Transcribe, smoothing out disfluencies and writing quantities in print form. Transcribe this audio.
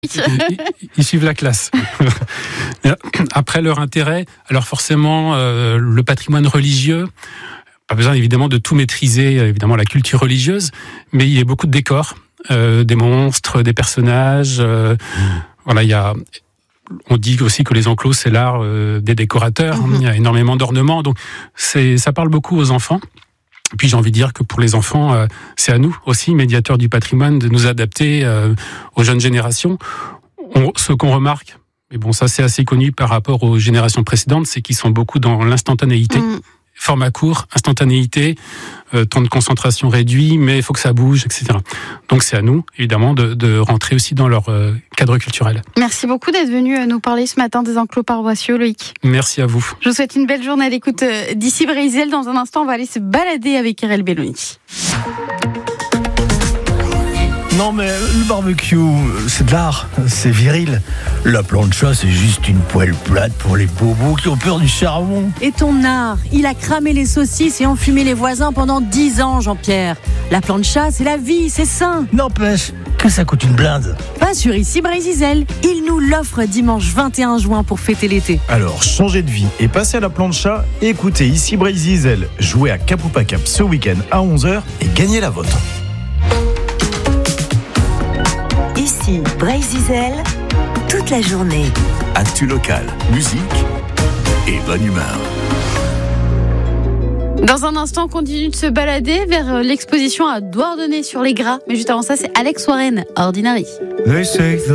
Ils suivent la classe. Après leur intérêt, alors forcément le patrimoine religieux, pas besoin évidemment de tout maîtriser, évidemment la culture religieuse, mais il y a beaucoup de décors, des monstres, des personnages. Voilà, on dit aussi que les enclos c'est l'art des décorateurs. Il y a énormément d'ornements, donc ça parle beaucoup aux enfants. Et puis j'ai envie de dire que pour les enfants, c'est à nous aussi, médiateurs du patrimoine, de nous adapter aux jeunes générations. Ce qu'on remarque, mais bon, ça c'est assez connu par rapport aux générations précédentes, c'est qu'ils sont beaucoup dans l'instantanéité. Format court, instantanéité, temps de concentration réduit, mais il faut que ça bouge, etc. Donc c'est à nous, évidemment, de rentrer aussi dans leur cadre culturel. Merci beaucoup d'être venu nous parler ce matin des enclos paroissiaux, Loïc. Merci à vous. Je vous souhaite une belle journée à l'écoute d'Ici Brésil. Dans un instant, on va aller se balader avec Erel Belloni. Non mais le barbecue, c'est de l'art, c'est viril. La plancha, c'est juste une poêle plate pour les bobos qui ont peur du charbon. Et ton art, il a cramé les saucisses et enfumé les voisins pendant 10 ans, Jean-Pierre. La plancha, c'est la vie, c'est sain. N'empêche que ça coûte une blinde. Pas sur Ici Brésil. Il nous l'offre dimanche 21 juin pour fêter l'été. Alors, changez de vie et passez à la plancha. Écoutez Ici Brésil, jouez à Cap ce week-end à 11h et gagnez la vôtre. Ici Brésil, toute la journée. Actu local, musique et bonne humeur. Dans un instant, on continue de se balader vers l'exposition à Douarnenez sur les Gras. Mais juste avant ça, c'est Alex Warren, Ordinary.